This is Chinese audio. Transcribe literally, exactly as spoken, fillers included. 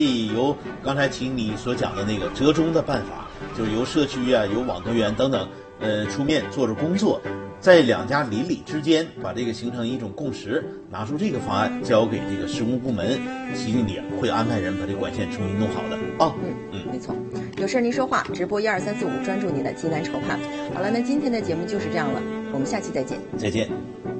由刚才听你所讲的那个折中的办法，就是由社区啊、由网格员等等，呃，出面做着工作，在两家邻里之间把这个形成一种共识，拿出这个方案交给这个施工部门，习经理会安排人把这管线重新弄好的啊。 嗯嗯，没错。有事您说话，直播一二三四五，专注你的济南筹盼。好了，那今天的节目就是这样了，我们下期再见。 再见。